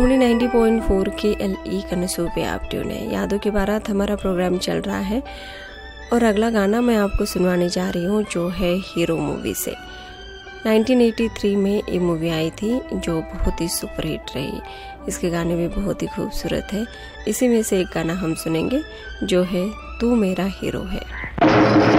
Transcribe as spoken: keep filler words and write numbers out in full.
Lovely ninety point four के L E कनसू पे आप ट्यून है। यादों की बारात हमारा प्रोग्राम चल रहा है और अगला गाना मैं आपको सुनवाने जा रही हूँ जो है हीरो मूवी से। नाइंटीन एटी थ्री में ये मूवी आई थी जो बहुत ही सुपरहिट रही। इसके गाने भी बहुत ही खूबसूरत है। इसी में से एक गाना हम सुनेंगे जो है तू मेरा हीरो है।